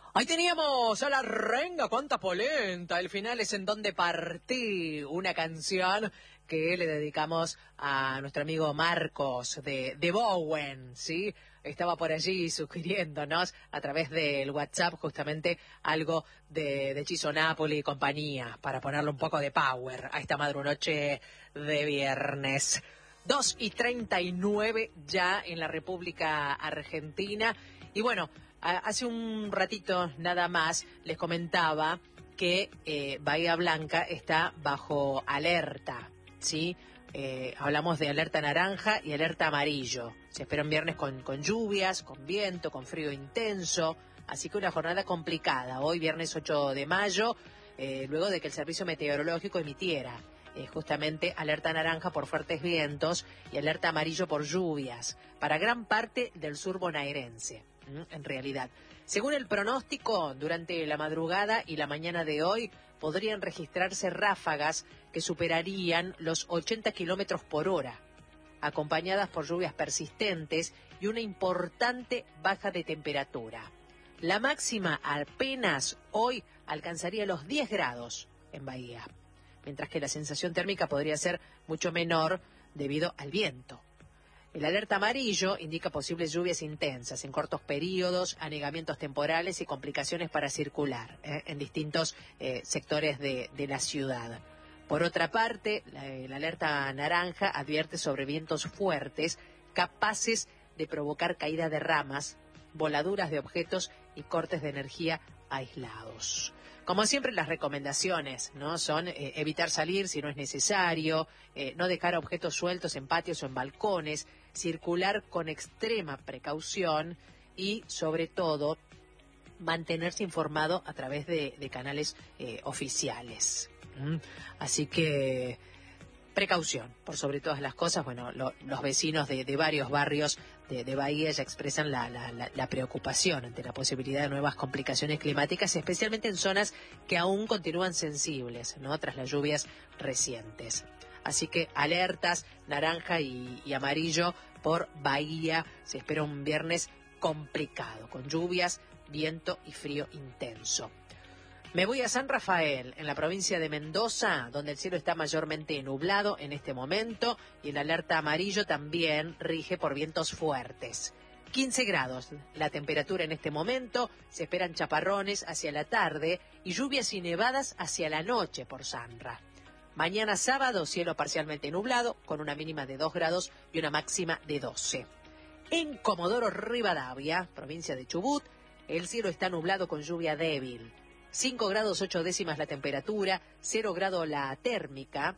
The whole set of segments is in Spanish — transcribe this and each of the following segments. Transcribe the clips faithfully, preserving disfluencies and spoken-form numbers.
Ahí teníamos a la renga, cuánta polenta. El final es En Donde Partí, una canción que le dedicamos a nuestro amigo Marcos de, de Bowen, ¿sí? Estaba por allí sugiriéndonos a través del WhatsApp justamente algo de, de Chiso Napoli y compañía, para ponerle un poco de power a esta madrunoche de viernes. dos y treinta y nueve ya en la República Argentina. Y bueno, hace un ratito nada más les comentaba que eh, Bahía Blanca está bajo alerta, ¿sí? Eh, hablamos de alerta naranja y alerta amarillo. Se espera un viernes con, con lluvias, con viento, con frío intenso, así que una jornada complicada. Hoy, viernes ocho de mayo, eh, luego de que el Servicio Meteorológico emitiera eh, justamente alerta naranja por fuertes vientos y alerta amarillo por lluvias para gran parte del sur bonaerense. En realidad, según el pronóstico, durante la madrugada y la mañana de hoy podrían registrarse ráfagas que superarían los ochenta kilómetros por hora, acompañadas por lluvias persistentes y una importante baja de temperatura. La máxima apenas hoy alcanzaría los diez grados en Bahía, mientras que la sensación térmica podría ser mucho menor debido al viento. El alerta amarillo indica posibles lluvias intensas en cortos periodos, anegamientos temporales y complicaciones para circular ¿eh? en distintos eh, sectores de, de la ciudad. Por otra parte, la, el alerta naranja advierte sobre vientos fuertes capaces de provocar caída de ramas, voladuras de objetos y cortes de energía aislados. Como siempre, las recomendaciones no son eh, evitar salir si no es necesario, eh, no dejar objetos sueltos en patios o en balcones, circular con extrema precaución y, sobre todo, mantenerse informado a través de, de canales eh, oficiales. ¿Mm? Así que precaución, por sobre todas las cosas. Bueno, lo, los vecinos de, de varios barrios de, de Bahía ya expresan la, la, la, la preocupación ante la posibilidad de nuevas complicaciones climáticas, especialmente en zonas que aún continúan sensibles, ¿no? Tras las lluvias recientes. Así que alertas naranja y, y amarillo por Bahía. Se espera un viernes complicado, con lluvias, viento y frío intenso. Me voy a San Rafael, en la provincia de Mendoza, donde el cielo está mayormente nublado en este momento y el alerta amarillo también rige por vientos fuertes. quince grados la temperatura en este momento, se esperan chaparrones hacia la tarde y lluvias y nevadas hacia la noche por Sanra. Mañana sábado, cielo parcialmente nublado, con una mínima de dos grados y una máxima de doce. En Comodoro Rivadavia, provincia de Chubut, el cielo está nublado con lluvia débil. cinco grados ocho décimas la temperatura, cero grado la térmica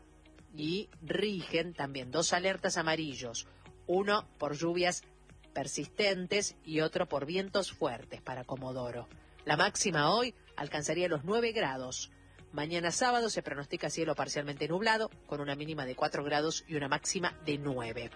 y rigen también dos alertas amarillos, uno por lluvias persistentes y otro por vientos fuertes para Comodoro. La máxima hoy alcanzaría los nueve grados. Mañana sábado se pronostica cielo parcialmente nublado con una mínima de cuatro grados y una máxima de nueve.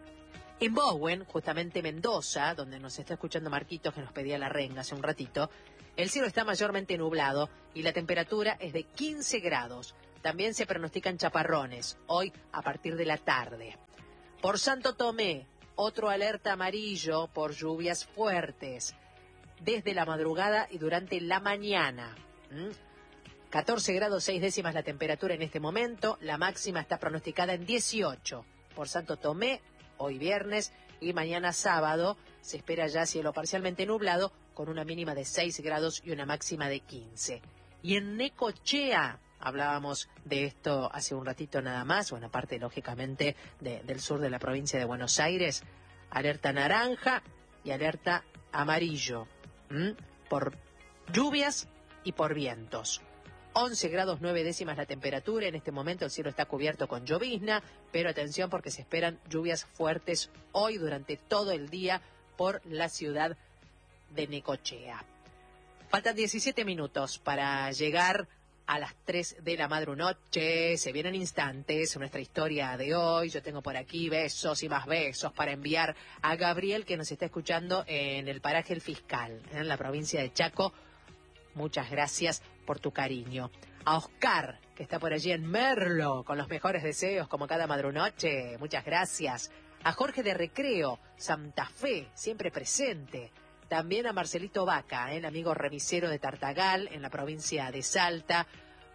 En Bowen, justamente Mendoza, donde nos está escuchando Marquitos, que nos pedía la renga hace un ratito, el cielo está mayormente nublado y la temperatura es de quince grados. También se pronostican chaparrones, hoy a partir de la tarde. Por Santo Tomé, otro alerta amarillo por lluvias fuertes, desde la madrugada y durante la mañana. ¿Mm? catorce grados seis décimas la temperatura en este momento, la máxima está pronosticada en dieciocho. Por Santo Tomé, hoy viernes y mañana sábado, se espera ya cielo parcialmente nublado con una mínima de seis grados y una máxima de quince. Y en Necochea, hablábamos de esto hace un ratito nada más, bueno, aparte lógicamente de, del sur de la provincia de Buenos Aires, alerta naranja y alerta amarillo, ¿m? por lluvias y por vientos. once grados nueve décimas la temperatura, en este momento el cielo está cubierto con llovizna, pero atención porque se esperan lluvias fuertes hoy durante todo el día por la ciudad de Necochea. Faltan diecisiete minutos para llegar a las tres de la madrunoche, se vienen instantes, nuestra historia de hoy. Yo tengo por aquí besos y más besos para enviar a Gabriel, que nos está escuchando en el paraje El Fiscal, en la provincia de Chaco. Muchas gracias por tu cariño. A Oscar, que está por allí en Merlo, con los mejores deseos, como cada madrunoche. Muchas gracias. A Jorge de Recreo, Santa Fe, siempre presente. También a Marcelito Vaca, ¿eh? El amigo remisero de Tartagal, en la provincia de Salta.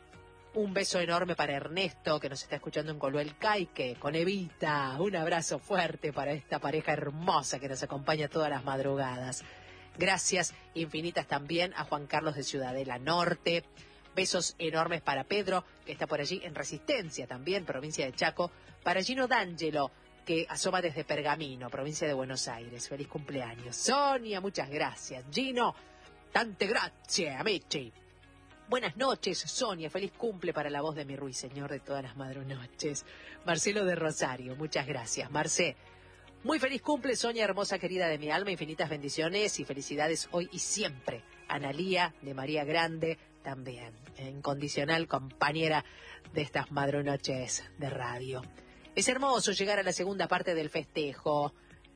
Un beso enorme para Ernesto, que nos está escuchando en Coluel Caique, con Evita. Un abrazo fuerte para esta pareja hermosa que nos acompaña todas las madrugadas. Gracias infinitas también a Juan Carlos de Ciudadela Norte. Besos enormes para Pedro, que está por allí en Resistencia también, provincia de Chaco. Para Gino D'Angelo, que asoma desde Pergamino, provincia de Buenos Aires. Feliz cumpleaños. Sonia, muchas gracias. Gino, tante grazie, amici. Buenas noches, Sonia. Feliz cumple para la voz de mi ruiseñor de todas las madrunoches. Marcelo de Rosario, muchas gracias. Marcé, muy feliz cumple, Sonia, hermosa querida de mi alma. Infinitas bendiciones y felicidades hoy y siempre. Analía de María Grande, también. Incondicional compañera de estas madrunoches de radio. Es hermoso llegar a la segunda parte del festejo.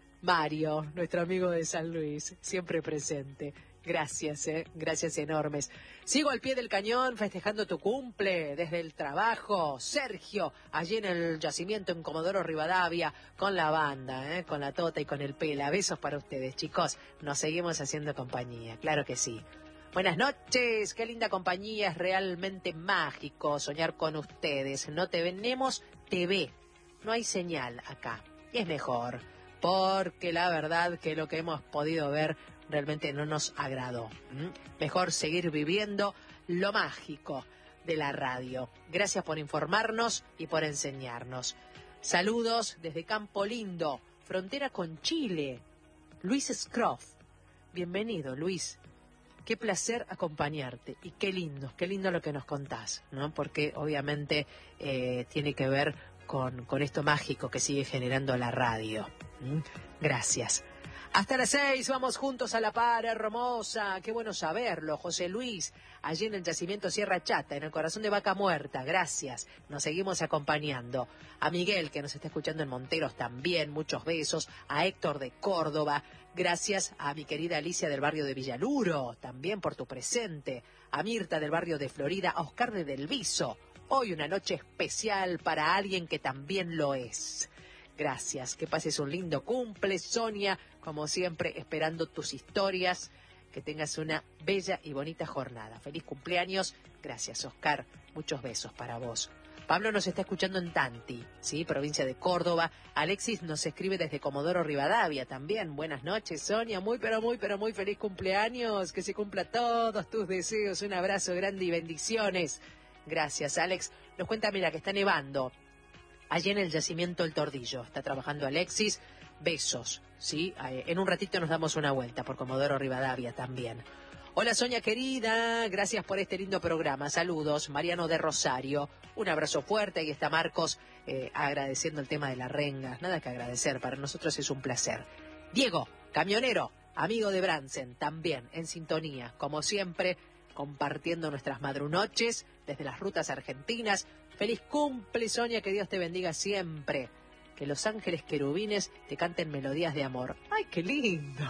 Mario, nuestro amigo de San Luis, siempre presente. Gracias, eh, gracias enormes. Sigo al pie del cañón festejando tu cumple desde el trabajo. Sergio, allí en el yacimiento en Comodoro Rivadavia, con la banda, eh, con la Tota y con el Pela. Besos para ustedes, chicos. Nos seguimos haciendo compañía, claro que sí. Buenas noches, qué linda compañía, es realmente mágico soñar con ustedes. No te venemos, te ve. No hay señal acá. Y es mejor, porque la verdad que lo que hemos podido ver realmente no nos agradó. ¿Mm? Mejor seguir viviendo lo mágico de la radio. Gracias por informarnos y por enseñarnos. Saludos desde Campo Lindo, frontera con Chile. Luis Scroff. Bienvenido, Luis. Qué placer acompañarte y qué lindo, qué lindo lo que nos contás, ¿no? Porque obviamente eh, tiene que ver con, con esto mágico que sigue generando la radio. ¿Mm? Gracias. Hasta las seis, vamos juntos a la par, hermosa. Qué bueno saberlo, José Luis, allí en el yacimiento Sierra Chata, en el corazón de Vaca Muerta. Gracias, nos seguimos acompañando. A Miguel, que nos está escuchando en Monteros también, muchos besos. A Héctor de Córdoba, gracias a mi querida Alicia del barrio de Villaluro, también por tu presente. A Mirta del barrio de Florida, a Oscar de Del Viso. Hoy una noche especial para alguien que también lo es. Gracias, que pases un lindo cumple, Sonia, como siempre, esperando tus historias, que tengas una bella y bonita jornada. Feliz cumpleaños, gracias, Oscar, muchos besos para vos. Pablo nos está escuchando en Tanti, ¿sí? Provincia de Córdoba. Alexis nos escribe desde Comodoro Rivadavia también. Buenas noches, Sonia, muy pero muy pero muy feliz cumpleaños, que se cumpla todos tus deseos, un abrazo grande y bendiciones. Gracias, Alex. Nos cuenta, mira, que está nevando allí en el yacimiento El Tordillo. Está trabajando Alexis. Besos, ¿sí? En un ratito nos damos una vuelta por Comodoro Rivadavia también. Hola, Sonia querida. Gracias por este lindo programa. Saludos. Mariano de Rosario. Un abrazo fuerte. Ahí está Marcos eh, agradeciendo el tema de la renga. Nada que agradecer. Para nosotros es un placer. Diego, camionero, amigo de Bransen, también en sintonía. Como siempre, compartiendo nuestras madrunoches desde las rutas argentinas. Feliz cumple, Sonia, que Dios te bendiga siempre. Que los ángeles querubines te canten melodías de amor. ¡Ay, qué lindo!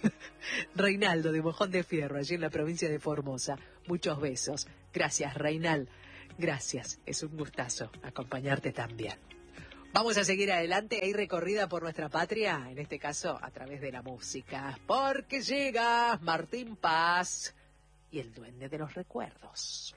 Reinaldo de Mojón de Fierro, allí en la provincia de Formosa. Muchos besos. Gracias, Reinal. Gracias. Es un gustazo acompañarte también. Vamos a seguir adelante, hay recorrida por nuestra patria, en este caso a través de la música. Porque llega Martín Paz y el Duende de los Recuerdos.